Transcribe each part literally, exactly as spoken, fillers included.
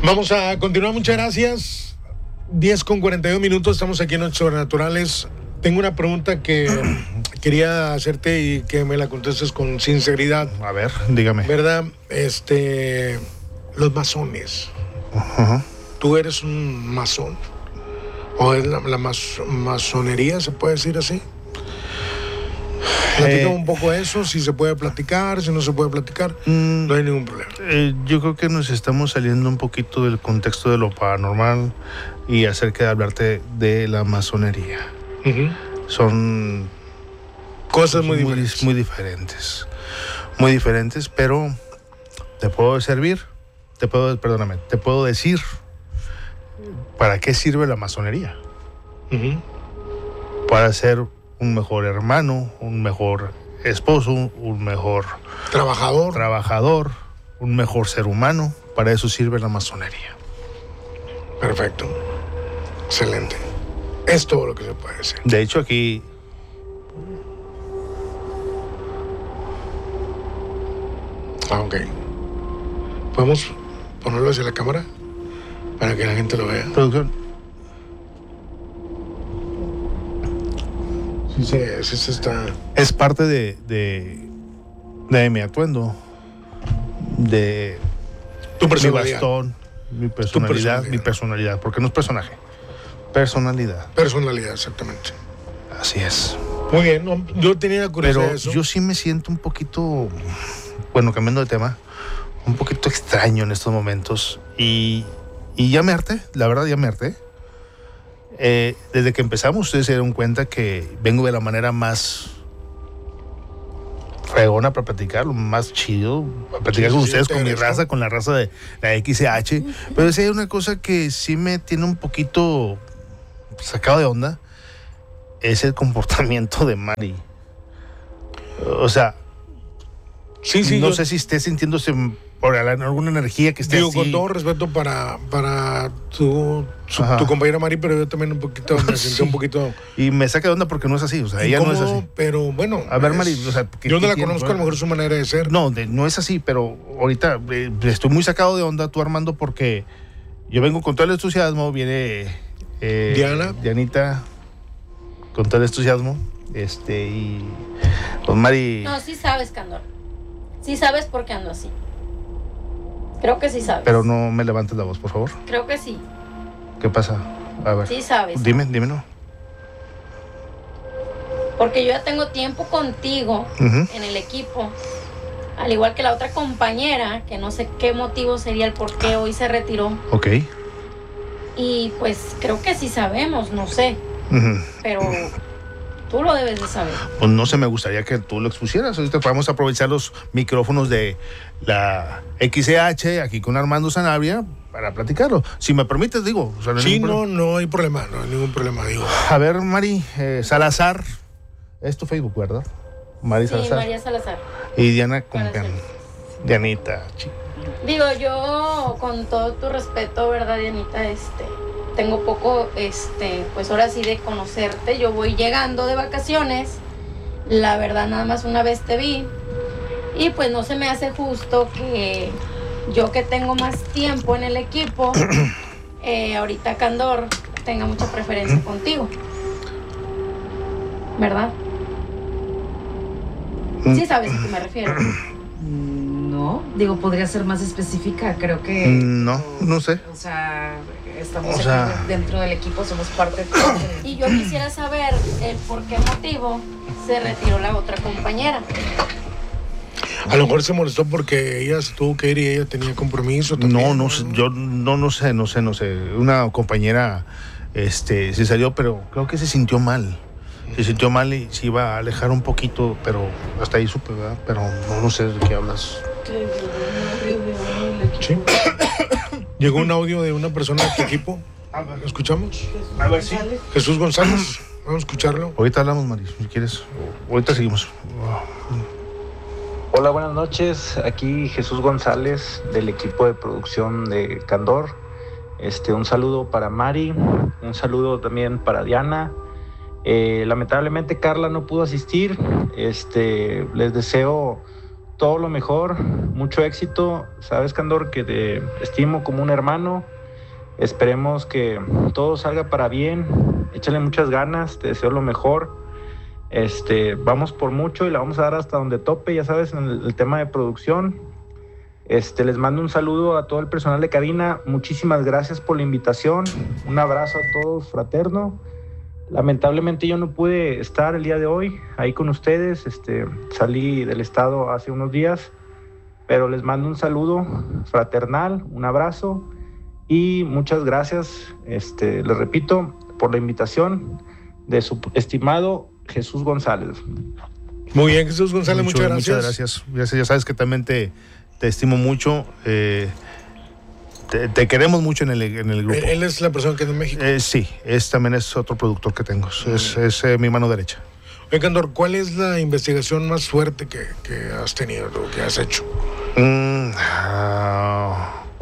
Vamos a continuar, muchas gracias. diez con cuarenta y dos minutos, estamos aquí en Noches Sobrenaturales. Tengo una pregunta que quería hacerte y que me la contestes con sinceridad. A ver, dígame. ¿Verdad? Este, los masones. Uh-huh. ¿Tú eres un masón? ¿O es la, la mas, masonería, se puede decir así? Platica eh, un poco eso, si se puede platicar, si no se puede platicar, mm, no hay ningún problema. Eh, yo creo que nos estamos saliendo un poquito del contexto de lo paranormal y acerca de hablarte de la masonería. Uh-huh. Son cosas muy, muy diferentes. Muy diferentes. Muy diferentes, pero te puedo servir, te puedo, perdóname, te puedo decir para qué sirve la masonería. Uh-huh. Para ser un mejor hermano, un mejor esposo, un mejor trabajador, trabajador, un mejor ser humano. Para eso sirve la masonería. Perfecto. Excelente. Es todo lo que se puede decir. De hecho, aquí Ah, ok. ¿Podemos ponerlo hacia la cámara? Para que la gente lo vea. Producción. Sí, sí, sí, sí está. Es parte de, de, de mi atuendo, de tu personalidad. Mi bastón, mi personalidad, personalidad, mi personalidad, porque no es personaje, personalidad. Personalidad, exactamente. Así es. Muy bien, no, yo tenía curiosidad Pero de eso. Yo sí me siento un poquito, bueno, cambiando de tema, un poquito extraño en estos momentos y, y ya me harté, la verdad ya me harté. Eh, desde que empezamos ustedes se dieron cuenta que vengo de la manera más fregona para platicar, lo más chido, para platicar sí, con sí, ustedes, con mi raza, con la raza de la X C H. Pero sí hay una cosa que sí me tiene un poquito sacado de onda, es el comportamiento de Mari. O sea, sí, sí, no yo... sé si esté sintiéndose por alguna energía que esté Digo, así. con todo respeto para, para tu, su, tu compañera Mari, pero yo también un poquito me sentí sí. un poquito... Y me saca de onda porque no es así, o sea, ella no es así. Pero bueno... A ver, Mari, o sea... Yo no la conozco, a lo mejor su manera de ser. No, de, no es así, pero ahorita eh, estoy muy sacado de onda, tú Armando, porque yo vengo con todo el entusiasmo, viene... Eh, Diana. Dianita, con todo el entusiasmo, este, y... Pues Mari... No, sí sabes, Candor. Sí sabes por qué ando así. Creo que sí sabes. Pero no me levantes la voz, por favor. Creo que sí. ¿Qué pasa? A ver. Sí sabes. Dime, dímelo. Porque yo ya tengo tiempo contigo uh-huh. en el equipo. Al igual que la otra compañera, que no sé qué motivo sería el por qué hoy se retiró. Ok. Y pues creo que sí sabemos, no sé. Uh-huh. Pero... tú lo debes de saber. Pues no sé, me gustaría que tú lo expusieras. Ahorita podemos aprovechar los micrófonos de la X C H aquí con Armando Sanabria para platicarlo. Si me permites, digo. O sea, no sí, no, no hay problema, no hay ningún problema, digo. A ver, Mari, eh, Salazar, es tu Facebook, ¿verdad? Mari sí, Salazar. María Salazar. Y Diana Compián. Dianita. Digo, yo con todo tu respeto, ¿verdad, Dianita? Este... tengo poco, este, pues ahora sí de conocerte. Yo voy llegando de vacaciones. La verdad, nada más una vez te vi. Y pues no se me hace justo que yo que tengo más tiempo en el equipo, eh, ahorita Candor tenga mucha preferencia contigo. ¿Verdad? Sí sabes a qué me refiero. No, digo, podría ser más específica. Creo que... No, no sé. O sea... estamos o sea, aquí dentro del equipo, somos parte de... Y yo quisiera saber el por qué motivo se retiró la otra compañera. A lo mejor se molestó porque ella se tuvo que ir y ella tenía compromiso también. No, no, yo no, no sé, no sé, no sé. Una compañera este, se salió, pero creo que se sintió mal. Se sintió mal y se iba a alejar un poquito, pero hasta ahí supe, ¿verdad? Pero no, no sé de qué hablas. Sí. Llegó un audio de una persona de tu equipo. ¿Lo escuchamos? A ver, sí. Jesús González. Vamos a escucharlo. Ahorita hablamos, Mari, si quieres. Ahorita seguimos. Hola, buenas noches. Aquí Jesús González del equipo de producción de Candor. Este, un saludo para Mari, un saludo también para Diana. Eh, lamentablemente Carla no pudo asistir. Este, les deseo todo lo mejor, mucho éxito. Sabes, Candor, que te estimo como un hermano. Esperemos que todo salga para bien. Échale muchas ganas, te deseo lo mejor. Este, vamos por mucho y la vamos a dar hasta donde tope, ya sabes, en el, el tema de producción. Este, les mando un saludo a todo el personal de cabina. Muchísimas gracias por la invitación. Un abrazo a todos, fraterno. Lamentablemente yo no pude estar el día de hoy ahí con ustedes. Este, salí del estado hace unos días, pero les mando un saludo fraternal, un abrazo y muchas gracias, este, les repito, por la invitación de su estimado Jesús González. Muy bien, Jesús González, Mucho, muchas gracias. Muchas gracias. Ya, ya sabes que también te, te estimo mucho. Eh, te, te queremos mucho en el, en el grupo. Él, él es la persona que es de México. Eh, sí, es, también es otro productor que tengo. Es, es eh, mi mano derecha. Oye, Candor, ¿cuál es la investigación más fuerte que, que has tenido o que has hecho? Mm, uh,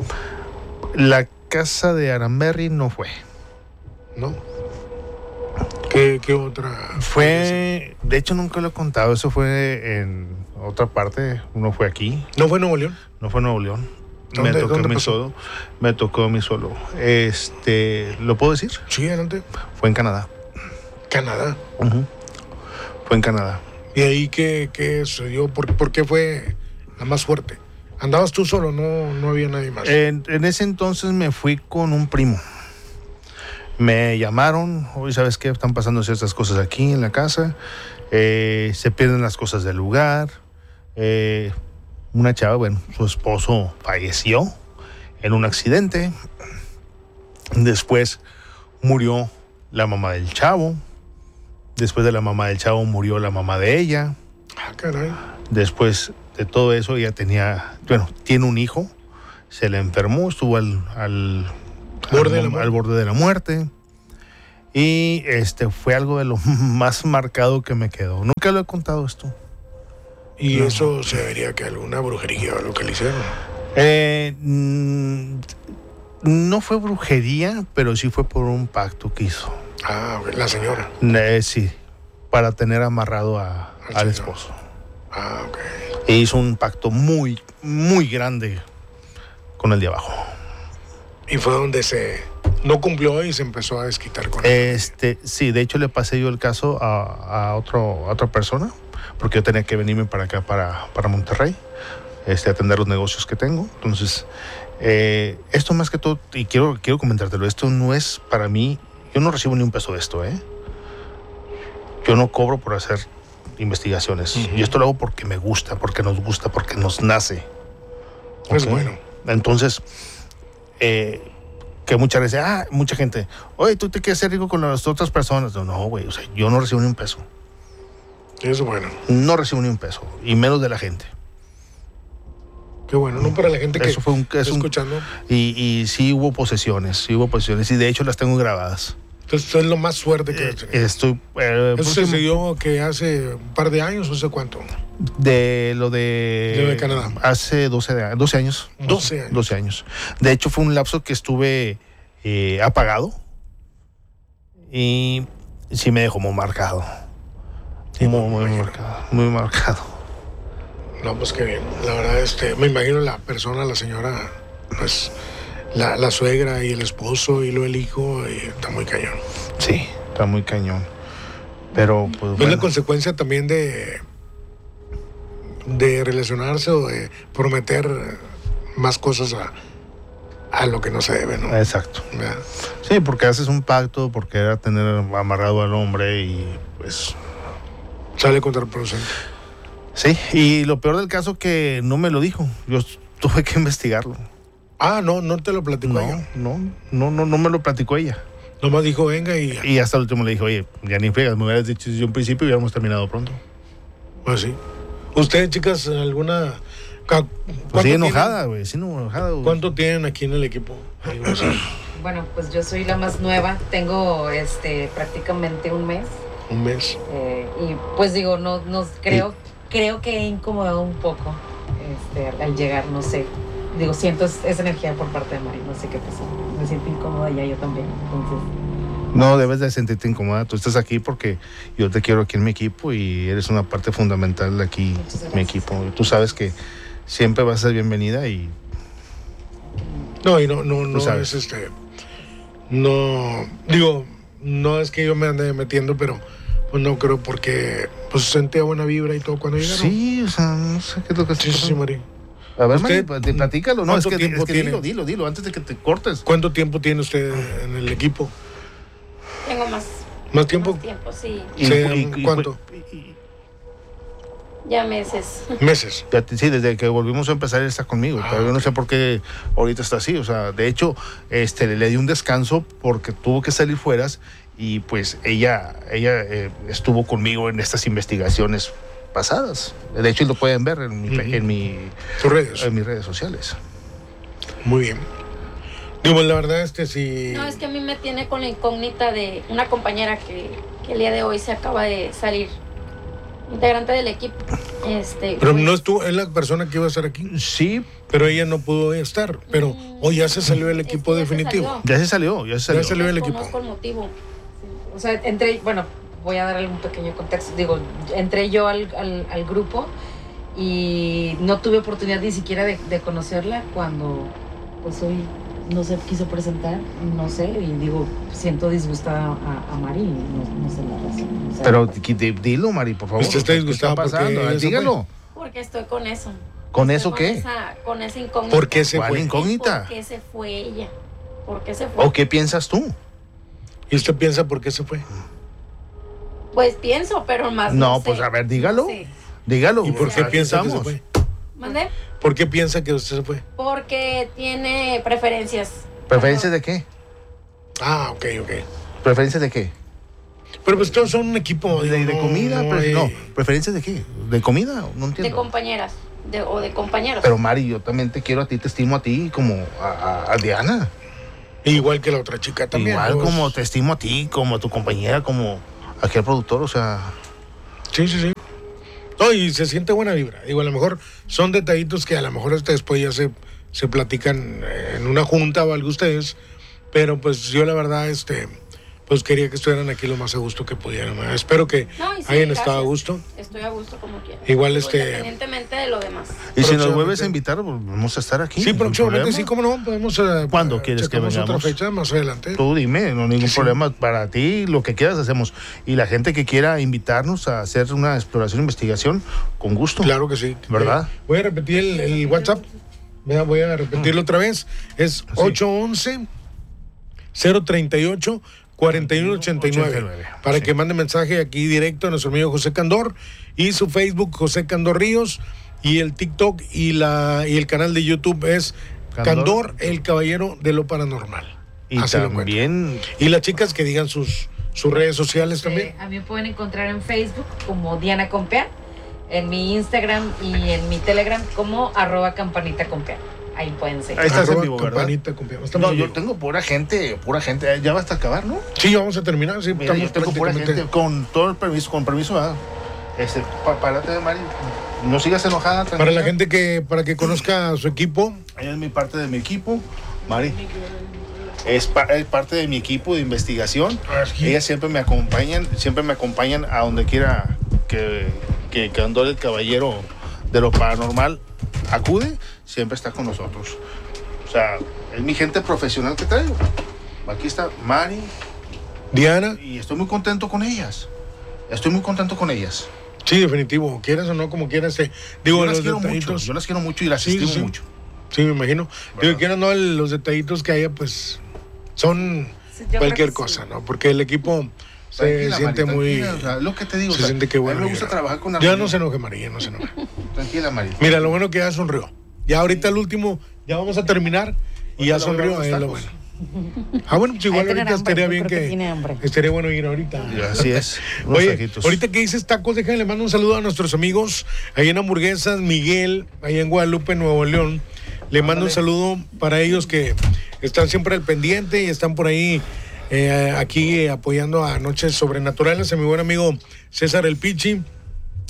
la casa de Aramberry no fue. ¿No? ¿Qué, qué otra? Fue, de hecho nunca lo he contado, eso fue en otra parte, no fue aquí. ¿No fue Nuevo León? No fue Nuevo León. ¿Dónde, me tocó dónde mi pasó? solo. Me tocó mi solo. Este, ¿lo puedo decir? Sí, adelante. Fue en Canadá. Canadá. Uh-huh. Fue en Canadá. ¿Y ahí qué, qué sucedió? ¿Por, ¿Por qué fue la más fuerte? ¿Andabas tú solo? No, no había nadie más. En, en ese entonces me fui con un primo. Me llamaron, hoy sabes qué, están pasando ciertas cosas aquí en la casa, eh, se pierden las cosas del lugar, eh, una chava, bueno, su esposo falleció en un accidente, después murió la mamá del chavo, después de la mamá del chavo murió la mamá de ella, Ah, caray. después de todo eso ella tenía, bueno, tiene un hijo, se le enfermó, estuvo al... al Borde al, de la al borde de la muerte y este fue algo de lo más marcado que me quedó. Nunca lo he contado esto. ¿Y No. eso se debería que alguna brujería o lo que le hicieron? Eh, mm, no fue brujería, pero sí fue por un pacto que hizo. Ah, ok, la señora. Eh, sí, para tener amarrado a, Al al señor. esposo. Ah, ok. E hizo un pacto muy, muy grande con el de abajo. Y fue donde se no cumplió y se empezó a desquitar con él. Este, sí, de hecho le pasé yo el caso a, a, otro, a otra persona, porque yo tenía que venirme para acá, para, para Monterrey, este, atender los negocios que tengo. Entonces, eh, esto más que todo, y quiero, quiero comentártelo, esto no es para mí, yo no recibo ni un peso de esto, ¿eh? Yo no cobro por hacer investigaciones. Uh-huh. Yo esto lo hago porque me gusta, porque nos gusta, porque nos nace. Es ¿Ok? bueno. Entonces, eh, que muchas veces, ah, mucha gente, oye, tú te quieres ser rico con las otras personas. No, no, güey, o sea, yo no recibo ni un peso. Es bueno. No recibo ni un peso, y menos de la gente. Qué bueno, no para la gente que Eso fue un, está es un- escuchando. y, y sí hubo posesiones, sí hubo posesiones, y de hecho las tengo grabadas. Entonces, esto es lo más fuerte que Eh, has tenido. estoy, eh, Eso próximo- sucedió que hace un par de años, no sé cuánto. de lo de, Lo de Canadá. hace doce, de- doce años. doce años. doce años. De hecho, fue un lapso que estuve eh, apagado y sí me dejó muy marcado. Sí, muy, me muy imagino. marcado. Muy marcado. No, pues qué bien. La verdad, este, me imagino la persona, la señora, pues, la, la suegra y el esposo y luego el hijo, y está muy cañón. Sí, está muy cañón. Pero, pues Es bueno. la consecuencia también de, de relacionarse o de prometer más cosas a, a lo que no se debe, ¿no? Exacto. ¿Verdad? Sí, porque haces un pacto, porque era tener amarrado al hombre y pues... Sale contraproducente. Sí, y lo peor del caso que no me lo dijo. Yo tuve que investigarlo. Ah, no, no te lo platicó No, ella. no, no, no, no me lo platicó ella. Nomás dijo, venga y... Y hasta el último le dije, oye, ya ni fregas, me hubieras dicho desde un principio y hubiéramos terminado pronto. Pues sí. ¿Ustedes, chicas, alguna... ca- Pues ¿cuánto sí, tienen- enojada, güey, sí, no, enojada, güey. ¿Cuánto tienen aquí en el equipo? Algo así. Bueno, pues yo soy la más nueva, tengo este prácticamente un mes Un mes. eh, y pues digo, no, no creo, creo que he incomodado un poco este, al, al llegar, no sé, digo, siento es- esa energía por parte de Mari, no sé qué pasó, me siento incómoda ya yo también, entonces No debes de sentirte incómoda. Tú estás aquí porque yo te quiero aquí en mi equipo y eres una parte fundamental de aquí en mi equipo. Tú sabes que siempre vas a ser bienvenida y... No, y no, no, no es este... No, digo, no es que yo me ande metiendo, pero pues no creo porque pues sentía buena vibra y todo cuando llegaron. Sí, o sea, no sé qué es lo que Sí, sí, sí, Mari. A ver, ¿Usted, Mari, platícalo. No, es que, tiempo es que tiene? dilo, dilo, dilo, antes de que te cortes. ¿Cuánto tiempo tiene usted en el equipo? Tengo más. ¿Más tiempo? Más tiempo, sí. Y- Sí, y- y- ¿cuánto? y- Ya meses. Meses. Ya te- Sí, desde que volvimos a empezar él está conmigo, Ah, pero yo no ok. sé por qué ahorita está así, o sea, de hecho, este, le, le di un descanso porque tuvo que salir fueras y pues ella, ella eh, estuvo conmigo en estas investigaciones pasadas. De hecho, lo pueden ver en, mi, Ujú. en, mi, Tus redes. en mis redes sociales. Muy bien. Digo, pues, la verdad, este sí. No, es que a mí me tiene con la incógnita de una compañera que, que el día de hoy se acaba de salir, integrante del equipo. Este, Pero pues, no estuvo, es la persona que iba a estar aquí, Sí, pero ella no pudo estar. Pero Mm, hoy ya se salió del es que equipo ya se definitivo. salió. ya se salió, ya se salió. Ya salió el equipo. Desconozco el motivo. O sea, entré, bueno, voy a darle un pequeño contexto. Digo, entré yo al, al, al grupo y no tuve oportunidad ni siquiera de, de conocerla cuando, pues hoy no se quiso presentar, no sé, y digo, siento disgustada a, a Mari, no, no sé la razón. O sea, Pero di- di- dilo, Mari, por favor. Usted está ¿qué disgustada porque pasando? ella se fue. Dígalo. Porque estoy con eso. ¿Con Estoy eso con qué? Esa, con esa incógnita. ¿Por qué se ¿Cuál fue? incógnita? ¿Por qué se fue ella? ¿Por qué se fue? ¿O qué piensas tú? ¿Y usted piensa por qué se fue? Pues pienso, pero más No, sé. pues a ver, dígalo. No sé. Dígalo. ¿Y por qué aquí piensa que se estamos. fue? ¿Mandé? ¿Por qué piensa que usted se fue? Porque tiene preferencias. ¿Preferencias de qué? Ah, ok, ok. ¿Preferencias de qué? Pero pues todos son un equipo. ¿De, digo, de no- comida? no Pero- hay- No, ¿preferencias de qué? ¿De comida? No De entiendo. compañeras. De, o de compañeros. Pero Mari, yo también te quiero a ti, te estimo a ti como a, a- a Diana. Igual que la otra chica también. Igual pues. como te estimo a ti, como a tu compañera, como aquí al productor, o sea... Sí, sí, sí. No, y se siente buena vibra. Digo, a lo mejor son detallitos que a lo mejor hasta después ya se, se platican eh, en una junta o algo ustedes. Pero pues yo la verdad, este, pues quería que estuvieran aquí lo más a gusto que pudieran. ¿verdad? Espero que No, y sí, hayan estado a gracias. gusto. Estoy a gusto como quiera. Igual, Digo, este- Independientemente de lo demás. Y si nos Próximamente. vuelves a invitar, pues, vamos a estar aquí. Sí, no hay próximamente problema. sí, cómo no, podemos... eh, ¿Cuándo eh, quieres que checamos vengamos? otra fecha más adelante. Tú dime, no hay ningún Sí. problema para ti, lo que quieras hacemos. Y la gente que quiera invitarnos a hacer una exploración e investigación, con gusto. Claro que sí. ¿Verdad? Eh, voy a repetir el, el WhatsApp. Vea, voy a repetirlo otra vez. Es ocho once, cero treinta y ocho, cuarenta y uno ochenta y nueve. Para Sí. que mande mensaje aquí directo a nuestro amigo José Candor y su Facebook José Candor Ríos y el TikTok y la y el canal de YouTube es Candor. Candor, el caballero de lo paranormal. Y Así lo encuentro. también, Y las chicas que digan sus sus redes sociales también. Eh, a mí me pueden encontrar en Facebook como Diana Compea, en mi Instagram y en mi Telegram como arroba campanita compea. Ahí pueden seguir. Ahí estás en Arroba vivo, ¿verdad? campanita, confiamos. Estamos no, en yo vivo. tengo pura gente, pura gente. Ya va hasta acabar, ¿no? Sí, ya vamos a terminar. Sí, Mira, yo estamos tengo pura prácticamente- gente, con todo el permiso, con permiso, ¿verdad? Este, pa- párate, Mari. No sigas enojada. Para tranquila. la gente que, para que conozca a su equipo, Ella es mi parte de mi equipo, Mari. Es, pa- es parte de mi equipo de investigación. Ellas siempre me acompañan, siempre me acompañan a donde quiera que, que, que Andor, el caballero de lo paranormal, acude, siempre está con nosotros. O sea, es mi gente profesional que traigo. Aquí está Mari Diana, y estoy muy contento con ellas. Estoy muy contento con ellas. sí, definitivo, quieras o no, como quieras, eh, digo, yo las los quiero mucho, detallitos, yo las quiero mucho y las Sí, estimo sí. mucho. sí, me imagino, digo, ¿Verdad? quieras o no, el- los detallitos que haya, pues, son Sí, yo creo cualquier que sí. cosa, ¿no? Porque el equipo se Tranquila, siente Mari, muy, tranquila, o sea, lo que te digo, se o sea, siente que a bueno. mí me gusta vibra. trabajar con Ya armonía. no se enoje, María, no se enoje. Tranquila, Mari. Mira, lo bueno que ya sonrió. Ya ahorita el último, ya vamos a terminar y ya Ahorita lo sonrió, veo es los lo tacos. bueno. Ah, bueno, pues igual Ha de tener ahorita hambre, estaría yo bien creo que que, tiene hambre. estaría bueno ir ahorita. Y así es. unos Oye, taquitos. ahorita que dices tacos, déjame le mando un saludo a nuestros amigos ahí en Hamburguesas, Miguel, ahí en Guadalupe, Nuevo León. Le mando un Ándale. saludo para ellos que están siempre al pendiente y están por ahí eh, aquí eh, apoyando a Noches Sobrenaturales, a mi buen amigo César El Pichi,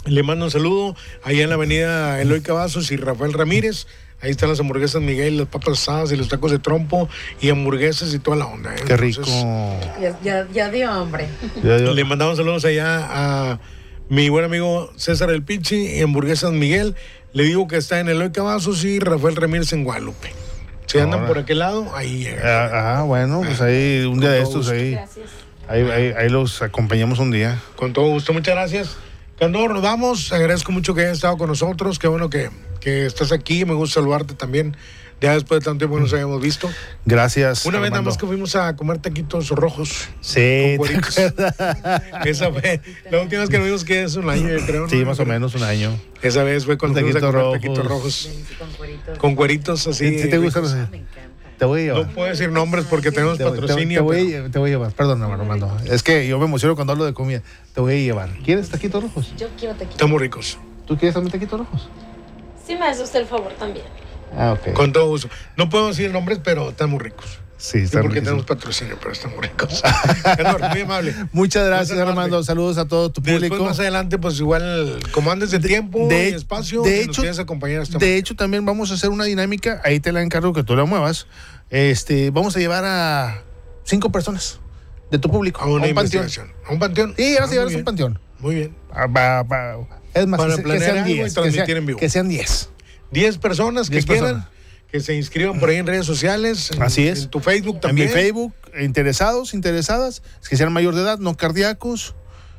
Le mando un saludo allá en la avenida Eloy Cavazos y Rafael Ramírez. Ahí están las hamburguesas Miguel, las papas asadas y los tacos de trompo y hamburguesas y toda la onda. ¿eh? Qué rico. Entonces, Ya, ya, ya dio hambre. Ya, ya. le mandamos saludos allá a mi buen amigo César El Pichi y hamburguesas Miguel. Le digo que está en Eloy Cavazos y Rafael Ramírez en Guadalupe. Si andan Ahora. por aquel lado, ahí llegan. Ah, ah, bueno, pues ahí un día de estos, ahí, Gracias. ahí, ahí, ahí los acompañamos un día. Con todo gusto, muchas gracias. Candor, nos vamos. Agradezco mucho que hayas estado con nosotros. Qué bueno que, que estás aquí. Me gusta saludarte también. Ya después de tanto tiempo que nos habíamos visto. Gracias. Una vez nada Armando. más que fuimos a comer taquitos rojos. Sí, con ¿te cueritos. acuerdas? Esa fue la última vez que nos vimos, que es un año, yo creo. Sí, ¿no? más o menos un año. Esa vez fue cuando fuimos a Taquitos comer taquitos rojos. rojos. Con cueritos. Con cueritos así. ¿Sí, sí te gustan ricos. los- Me encanta. Te voy a llevar. No puedo decir nombres porque tenemos Te, voy- te- patrocinio. te voy, a pero- lle- te voy a llevar, perdón, Armando. Es que yo me emociono cuando hablo de comida. Te voy a llevar. ¿Quieres taquitos rojos? Yo quiero tequila. Están muy ricos. ¿Tú quieres también taquitos rojos? Sí me hace usted el favor también. Ah, ok. Con todo gusto. No puedo decir nombres, pero están muy ricos. Sí, Sí, está porque riquísimo. tenemos patrocinio, pero están muy ricos. Candor, muy amable. Muchas gracias, Muchas Armando. gracias. Saludos a todo tu Después, público. más adelante, pues igual, como andes de tiempo de- y espacio, de si hecho- nos quieres acompañar esta De hecho, también vamos a hacer una dinámica. Ahí te la encargo que tú la muevas. Este, vamos a llevar a cinco personas de tu público a una un panteón. investigación. ¿A un panteón? Sí, vamos Ah, a llevarlos muy a un bien. panteón. Muy bien. Ah, va- va- Es más, Para que, se- que planear sean algo y diez. Que, transmitir sea- en vivo. que sean diez. Diez personas que Diez quieran, personas. que se inscriban por ahí en redes sociales. En, Así es. En tu Facebook En también. mi Facebook, interesados, interesadas, que sean mayor de edad, no cardíacos.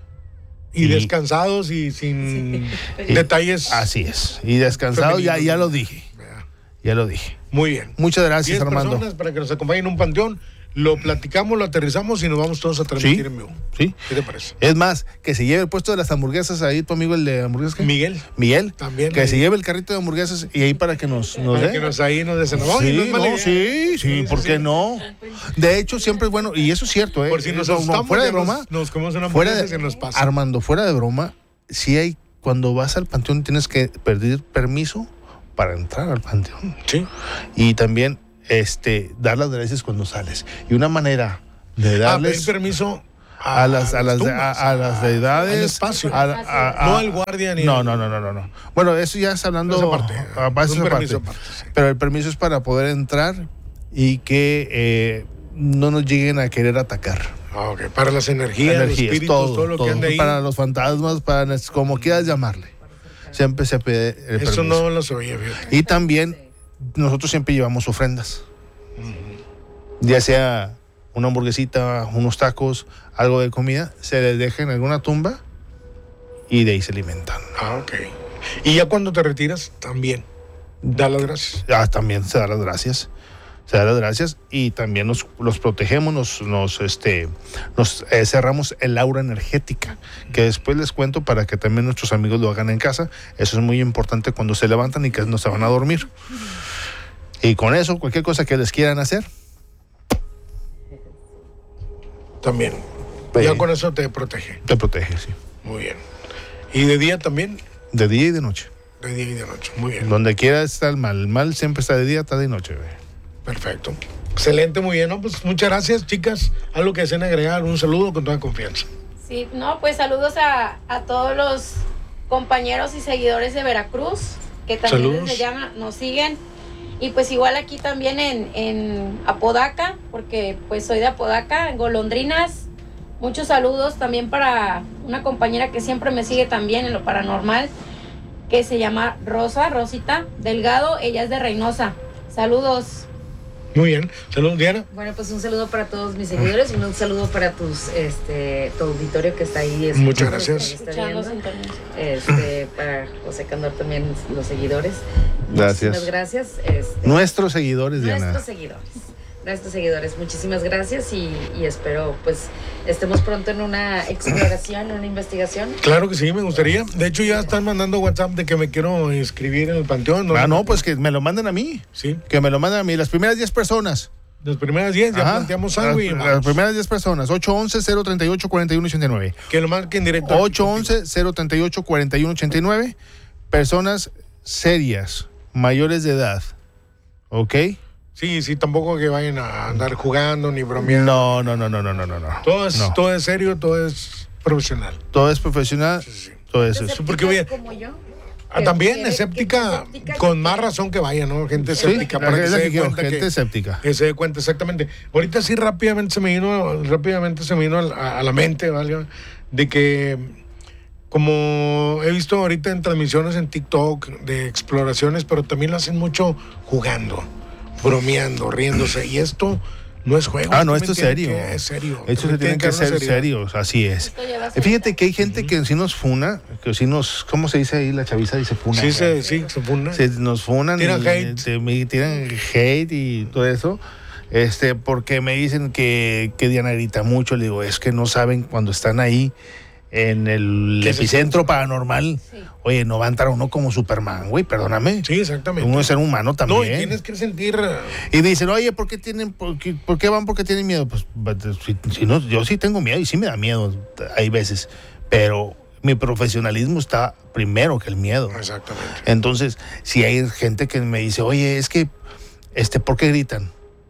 Y Y- descansados y sin Y- detalles. Así es. Y descansados, ya, Femeninos. ya lo dije. Vea. Ya lo dije. Muy bien. Muchas gracias, Diez Armando. personas para que nos acompañen en un panteón. Lo platicamos, lo aterrizamos y nos vamos todos a transmitir Sí. en vivo. Sí. ¿Qué te parece? Es más, que se lleve el puesto de las hamburguesas ahí, tu amigo el de hamburguesas. ¿qué? Miguel, Miguel. También Que ahí. se lleve el carrito de hamburguesas y ahí para que nos, nos para dé. que nos ahí nos desen. Oye, Sí, no es mala no, idea. sí, sí, ¿por qué no? De hecho, siempre es bueno, y eso es cierto, ¿eh? Por si nos No, no, asustamos, fuera de ya nos- broma, Nos, comemos una fuera hamburguesa de, y se nos pasa. Armando, fuera de broma, si hay, cuando vas al panteón tienes que pedir permiso para entrar al panteón. Sí. Y también este, dar las gracias cuando sales. Y una manera de Ah, pedir darles permiso a las, a las, de- tumbas, a, a las deidades. al espacio. a- a- a- No al guardia ni No, al- no, no, no, no, no. Bueno, eso ya es hablando. Esa parte, ah, un esa permiso parte. aparte, sí. Pero el permiso es para poder entrar y que eh, no nos lleguen a querer atacar. Ah, ok. Para las energías, los Energías, espíritus, todo, todo, lo todo. que anda ahí. Para los fantasmas, para las- como quieras llamarle. Siempre se pide el Eso permiso. no lo sabía, fíjate. Y también nosotros siempre llevamos ofrendas. Ya sea una hamburguesita, unos tacos, algo de comida, se les deja en alguna tumba y de ahí se alimentan. Ah, ok. Y ya cuando te retiras, también. Da las gracias. Ah, también se da las gracias. Se da las gracias y también nos los protegemos, nos, nos, este, nos eh, cerramos el aura energética, que después les cuento para que también nuestros amigos lo hagan en casa. Eso es muy importante cuando se levantan y que no se van a dormir. Y con eso, cualquier cosa que les quieran hacer, También. Sí. Ya con eso te protege. te protege, sí. Muy bien. Y de día también. De día y de noche. De día y de noche. Muy bien. Donde quiera está el mal. El mal siempre está de día, está de noche. Güey. Perfecto. Excelente, muy bien. ¿No? Pues muchas gracias, chicas. Algo que deseen agregar, un saludo con toda confianza. Sí, no, pues saludos a, a todos los compañeros y seguidores de Veracruz, que también Saludos. desde llama, nos siguen. Y pues igual aquí también en, en Apodaca, porque pues soy de Apodaca, en Golondrinas. Muchos saludos también para una compañera que siempre me sigue también en lo paranormal, que se llama Rosa, Rosita Delgado, ella es de Reynosa. Saludos. Muy bien. Saludos, Diana. Bueno, pues un saludo para todos mis seguidores y un saludo para tus, este, tu auditorio que está ahí. escuchando, Muchas gracias. que está Escuchando, viendo. sintonizando. Este, para José Candor también, los seguidores. Gracias. Muchísimas gracias. Este, Nuestros seguidores, Diana. nuestros seguidores. Nuestros seguidores, muchísimas gracias y, y espero pues estemos pronto en una exploración, en una investigación. Claro que sí, me gustaría. De hecho, ya están mandando WhatsApp de que me quiero inscribir en el panteón. Ah, no, pues que me lo manden a mí. Sí. Que me lo manden a mí. Las primeras diez personas. Las primeras diez ya Ajá. planteamos algo y las, las vamos. primeras diez personas. ocho once, cero treinta y ocho, cuarenta y uno ochenta y nueve. Que lo marquen directo. ocho once, cero treinta y ocho, cuarenta y uno ochenta y nueve. Personas serias, mayores de edad. ¿Ok? Sí, sí, tampoco que vayan a andar jugando ni bromeando. No, no, no, no, no, no, no. no. Todo es, No. todo es serio, todo es profesional. Todo es profesional. Sí, sí. todo eso. ¿Escéptica porque voy a- como yo? Ah, Que- también que- escéptica, que- escéptica, con que- más razón que vaya, ¿no? Gente Sí, escéptica, la- para que es se la dé que quiero, cuenta gente que, escéptica. que se dé cuenta exactamente. Ahorita sí rápidamente se me vino, rápidamente se me vino a, a la mente, ¿vale? De que como he visto ahorita en transmisiones en TikTok de exploraciones, pero también lo hacen mucho jugando, bromeando, riéndose. Y esto no es juego. Ah, no, también esto es tiene serio. que- Es serio. Esto se También tiene que dar una ser seriedad. serios, así es. Esto lleva Eh, Fíjate seriedad. que hay gente que sí nos funa, que sí nos, ¿cómo se dice ahí? La chaviza dice funa. Sí, se, güey. sí, se funda. Se nos funan Tiran y hate. te- me tiran hate y todo eso. Este, porque me dicen que, que Diana grita mucho. Le digo, es que no saben cuando están ahí en el ¿Qué es epicentro paranormal. Sí. Oye, no va a entrar uno como Superman, güey, perdóname. Sí, exactamente. Uno es ser humano también. No, y tienes que sentir. eh, Y dicen, oye, ¿por qué tienen, por qué, por qué van? ¿Por qué tienen miedo? Pues, si, si no, yo sí tengo miedo y sí me da miedo, hay veces. Pero mi profesionalismo está primero que el miedo. Exactamente. Entonces, si hay gente que me dice, oye, es que, este, ¿por qué gritan?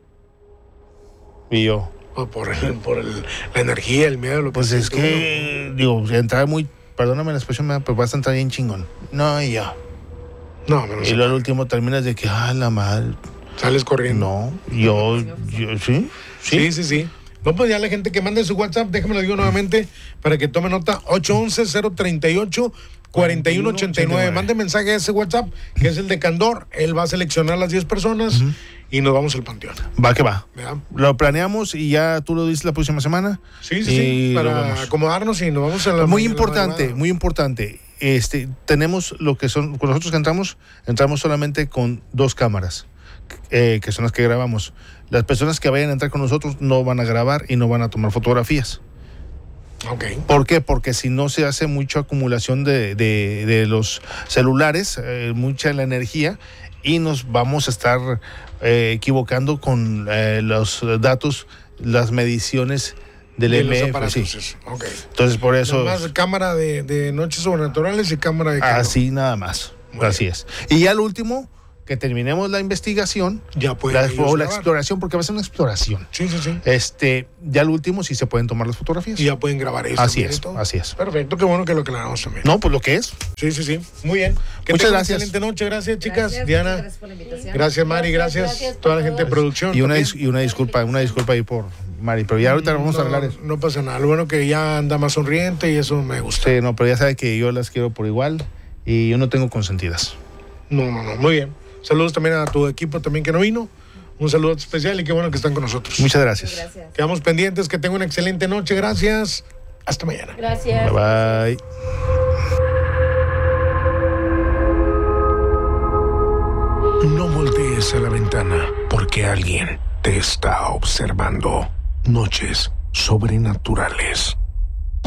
Y yo, O por el- por el- la energía, el miedo, lo que pues es siente que, digo, entrar muy, perdóname la expresión, pues vas a entrar bien chingón. No, y ya. uno. No, pero Y luego al último terminas de que, ah, la madre. sales corriendo. No, yo, yo, sí, Sí, sí, sí. No, pues ya la gente que mande su WhatsApp, déjame lo digo nuevamente para que tome nota, ocho once, cero treinta y ocho, cuarenta y uno ochenta y nueve. Mande mensaje a ese WhatsApp, que es el de Candor. Él va a seleccionar las diez personas y nos vamos al panteón. Va que va. ¿Verdad? Lo planeamos y ya tú lo dices la próxima semana. Sí, sí, Y sí. lo Para vemos. acomodarnos y nos vamos a la Muy a la importante, madrugada. muy importante. Este, tenemos lo que son, con nosotros que entramos, entramos solamente con dos cámaras, eh, que son las que grabamos. Las personas que vayan a entrar con nosotros no van a grabar y no van a tomar fotografías. Ok. ¿Por qué? Porque si no se hace mucha acumulación de, de- de los celulares, eh, mucha la energía, y nos vamos a estar eh, equivocando con eh, los datos, las mediciones del De los M F. aparatos, Sí. eso. Ok. Entonces, por eso, Más cámara de, de noches sobrenaturales y cámara de Candor. así nada más. Muy Así es. Y ya lo último, que terminemos la investigación, Ya pueden la, ellos o la grabar. exploración, porque va a ser una exploración. Sí, sí, sí. Este, ya lo último, sí se pueden tomar las fotografías. Y ya pueden grabar eso. Así también es, y todo. así es. Perfecto, qué bueno que lo aclaramos también. No, pues lo que es. Sí, sí, sí. Muy bien. Que Muchas tengan gracias. Excelente noche. Gracias, chicas. Gracias, Diana. muchas gracias por la invitación. Gracias, Mari. Gracias, Gracias. gracias Toda la por gente de todo. producción. Y una, también. dis- y una disculpa, una disculpa ahí por Mari, pero ya ahorita vamos a no, arreglar eso. no pasa nada. Lo bueno que ya anda más sonriente y eso me gusta. Sí, no, pero ya sabe que yo las quiero por igual y yo no tengo consentidas. No, no, no. Muy bien. Saludos también a tu equipo también que no vino. Un saludo especial y qué bueno que están con nosotros. Muchas gracias. Gracias. Quedamos pendientes. Que tengan una excelente noche. Gracias. Hasta mañana. Gracias. Bye bye. No voltees a la ventana porque alguien te está observando. Noches sobrenaturales.